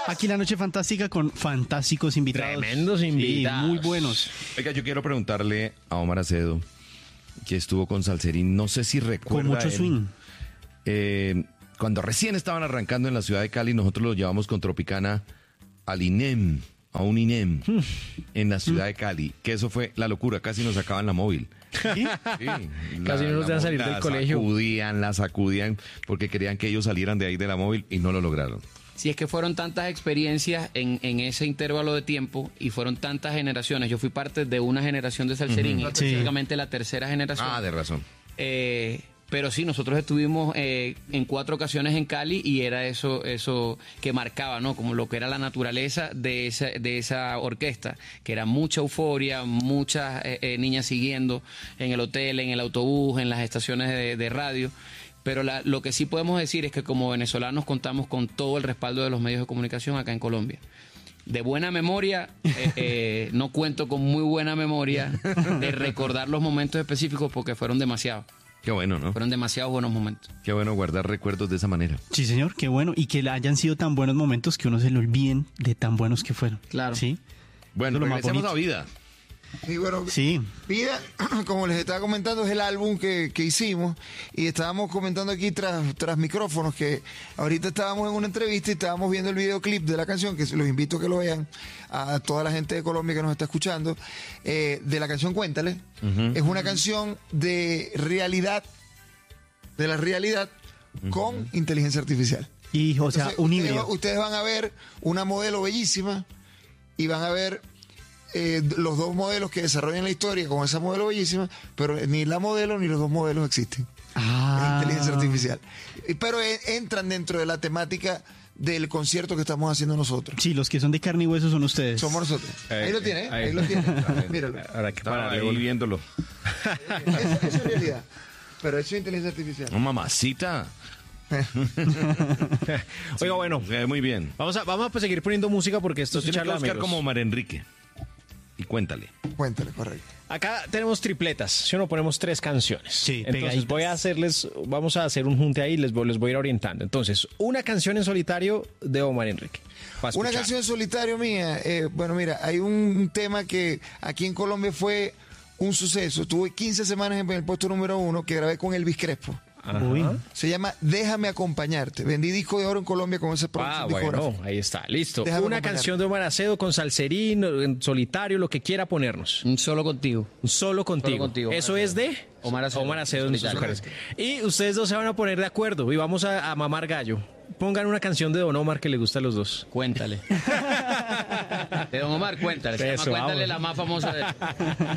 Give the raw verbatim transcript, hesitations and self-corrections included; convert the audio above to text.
Aquí la noche fantástica con fantásticos invitados. Tremendos invitados. Sí, muy buenos. Oiga, yo quiero preguntarle a Omar Acedo, que estuvo con Salserín, no sé si recuerda. Con mucho él, swing. Eh, cuando recién estaban arrancando en la ciudad de Cali, nosotros los llevamos con Tropicana al INEM, a un INEM, en la ciudad de Cali, que eso fue la locura, casi nos sacaban la móvil. ¿Sí? Sí, Casi no nos dejan salir del colegio. La sacudían, la sacudían, porque querían que ellos salieran de ahí de la móvil y no lo lograron. Si es que fueron tantas experiencias en, en ese intervalo de tiempo y fueron tantas generaciones. Yo fui parte de una generación de Salserín, Uh-huh. específicamente la tercera generación. Ah, de razón. Eh, pero sí, nosotros estuvimos eh, en cuatro ocasiones en Cali y era eso eso que marcaba, ¿no? Como lo que era la naturaleza de esa, de esa orquesta, que era mucha euforia, muchas eh, eh, niñas siguiendo en el hotel, en el autobús, en las estaciones de, de radio. Pero la, lo que sí podemos decir es que como venezolanos contamos con todo el respaldo de los medios de comunicación acá en Colombia. De buena memoria, eh, eh, no cuento con muy buena memoria de recordar los momentos específicos porque fueron demasiados. Qué bueno, ¿no? Fueron demasiados buenos momentos. Qué bueno guardar recuerdos de esa manera. Sí, señor, qué bueno. Y que hayan sido tan buenos momentos que uno se le olviden de tan buenos que fueron. Claro. Sí. Bueno, Eso es lo más regresemos bonito. a Vida. Y bueno, Sí. Vida, como les estaba comentando, es el álbum que, que hicimos y estábamos comentando aquí tras, tras micrófonos que ahorita estábamos en una entrevista y estábamos viendo el videoclip de la canción, que los invito a que lo vean, a toda la gente de Colombia que nos está escuchando, eh, de la canción Cuéntale. Uh-huh. Es una canción de realidad, de la realidad uh-huh. con inteligencia artificial. Y, o sea, Entonces, un ustedes, híbrido. ustedes van a ver una modelo bellísima y van a ver eh, los dos modelos que desarrollan la historia con esa modelo bellísima, pero ni la modelo ni los dos modelos existen. Ah. Es inteligencia artificial. Y- Pero eh, entran dentro de la temática del concierto que estamos haciendo nosotros. Sí, los que son de carne y hueso son ustedes. Somos nosotros. Eh, Ahí lo tiene, ¿eh? ahí. ahí lo tiene. Míralo. Ahora que Estaba pararle ahí bola. viéndolo. Eso, eso es realidad. Pero eso es inteligencia artificial. No, mamacita. Oiga, bueno, Eh, muy bien. vamos a, vamos a pues, seguir poniendo música porque esto es Entonces tienes que charla de buscar amigos. como Omar Enrique. Y cuéntale. Cuéntale, correcto. Acá tenemos tripletas, si no ponemos tres canciones. Sí, Entonces pegaditas. voy a hacerles, vamos a hacer un junte ahí y les voy, les voy a ir orientando. Entonces, una canción en solitario de Omar Enrique. Pa' Una escuchar. canción en solitario mía. eh, bueno, mira, hay un tema que aquí en Colombia fue un suceso. Tuve quince semanas en el puesto número uno que grabé con Elvis Crespo. Ajá. Uy. Se llama Déjame Acompañarte. Vendí disco de oro en Colombia con ese Ah, producción bueno, discográfica. ahí está, listo. Déjame Una acompañarte. canción de Omar Acedo con salserín, en solitario, lo que quiera ponernos. Un solo contigo. Solo contigo. Solo contigo, Eso Omar es de Omar Acedo. Omar Acedo en sus Solitario. mujeres. Y ustedes dos se van a poner de acuerdo y vamos a, a mamar gallo. Pongan una canción de Don Omar que le gusta a los dos. Cuéntale. De Don Omar, cuéntale. Se Eso, llama Cuéntale, vamos. la más famosa de